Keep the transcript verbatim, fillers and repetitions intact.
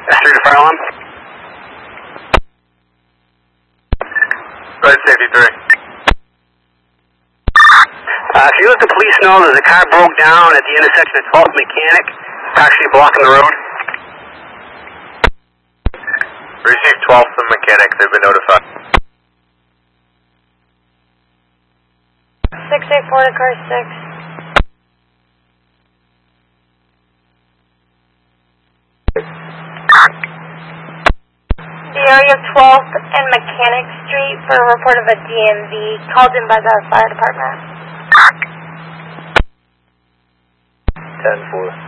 three to fire alarm. Go ahead, safety three. Uh, if you let the police know that the car broke down at the intersection of twelfth Mechanic, actually blocking the road. Receive twelfth and Mechanic, they've been notified. six eight four to car six. The area of twelfth and Mechanic Street for a report of a D M V called in by the fire department. ten four.